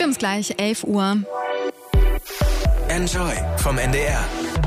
uns gleich 11 Uhr. Enjoy vom NDR.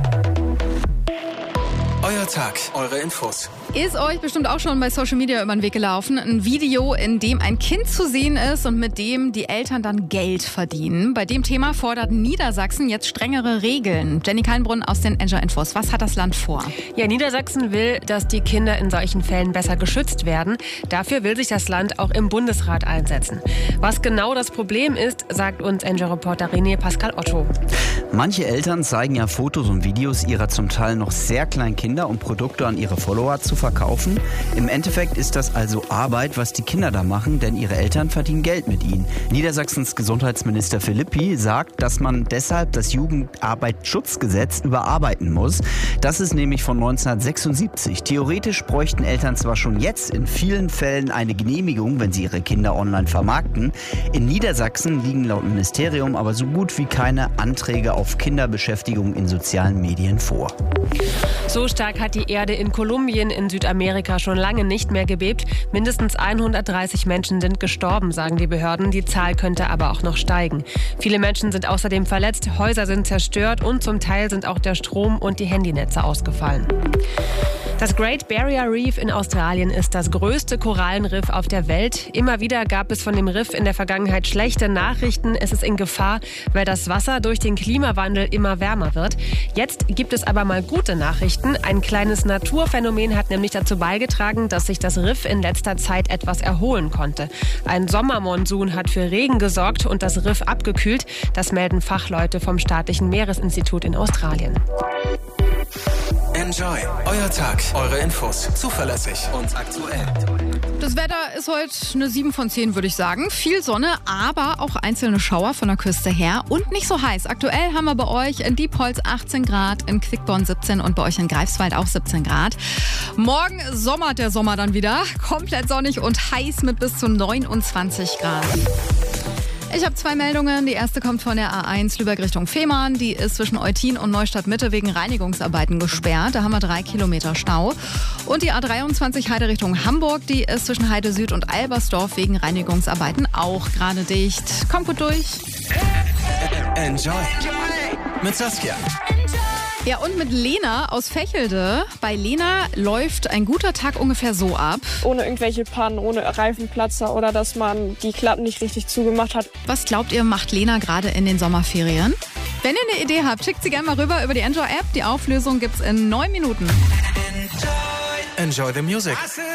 Euer Tag, eure Infos. Ist euch bestimmt auch schon bei Social Media über den Weg gelaufen. Ein Video, in dem ein Kind zu sehen ist und mit dem die Eltern dann Geld verdienen. Bei dem Thema fordert Niedersachsen jetzt strengere Regeln. Jenny Kallenbrunn aus den Enjoy Infos. Was hat das Land vor? Ja, Niedersachsen will, dass die Kinder in solchen Fällen besser geschützt werden. Dafür will sich das Land auch im Bundesrat einsetzen. Was genau das Problem ist, sagt uns Enjoy-Reporter René Pascal Otto. Manche Eltern zeigen ja Fotos und Videos ihrer zum Teil noch sehr kleinen Kinder, um Produkte an ihre Follower zu verkaufen. Im Endeffekt ist das also Arbeit, was die Kinder da machen, denn ihre Eltern verdienen Geld mit ihnen. Niedersachsens Gesundheitsminister Philippi sagt, dass man deshalb das Jugendarbeitsschutzgesetz überarbeiten muss. Das ist nämlich von 1976. Theoretisch bräuchten Eltern zwar schon jetzt in vielen Fällen eine Genehmigung, wenn sie ihre Kinder online vermarkten. In Niedersachsen liegen laut Ministerium aber so gut wie keine Anträge auf Kinderbeschäftigung in sozialen Medien vor. So stark hat die Erde in Kolumbien in Südamerika schon lange nicht mehr gebebt. Mindestens 130 Menschen sind gestorben, sagen die Behörden. Die Zahl könnte aber auch noch steigen. Viele Menschen sind außerdem verletzt, Häuser sind zerstört und zum Teil sind auch der Strom und die Handynetze ausgefallen. Das Great Barrier Reef in Australien ist das größte Korallenriff auf der Welt. Immer wieder gab es von dem Riff in der Vergangenheit schlechte Nachrichten. Es ist in Gefahr, weil das Wasser durch den Klimawandel immer wärmer wird. Jetzt gibt es aber mal gute Nachrichten. Ein kleines Naturphänomen hat nämlich dazu beigetragen, dass sich das Riff in letzter Zeit etwas erholen konnte. Ein Sommermonsun hat für Regen gesorgt und das Riff abgekühlt. Das melden Fachleute vom Staatlichen Meeresinstitut in Australien. Enjoy, euer Tag, eure Infos, zuverlässig und aktuell. Das Wetter ist heute eine 7 von 10, würde ich sagen. Viel Sonne, aber auch einzelne Schauer von der Küste her und nicht so heiß. Aktuell haben wir bei euch in Diepholz 18 Grad, in Quickborn 17 und bei euch in Greifswald auch 17 Grad. Morgen sommert der Sommer dann wieder. Komplett sonnig und heiß mit bis zu 29 Grad. Ich habe 2 Meldungen. Die erste kommt von der A1 Lübeck Richtung Fehmarn. Die ist zwischen Eutin und Neustadt Mitte wegen Reinigungsarbeiten gesperrt. Da haben wir 3 Kilometer Stau. Und die A23 Heide Richtung Hamburg, die ist zwischen Heide Süd und Albersdorf wegen Reinigungsarbeiten auch gerade dicht. Kommt gut durch. Enjoy mit Saskia. Ja, und mit Lena aus Vechelde. Bei Lena läuft ein guter Tag ungefähr so ab. Ohne irgendwelche Pannen, ohne Reifenplatzer oder dass man die Klappen nicht richtig zugemacht hat. Was glaubt ihr, macht Lena gerade in den Sommerferien? Wenn ihr eine Idee habt, schickt sie gerne mal rüber über die Enjoy-App. Die Auflösung gibt's in 9 Minuten. Enjoy the music.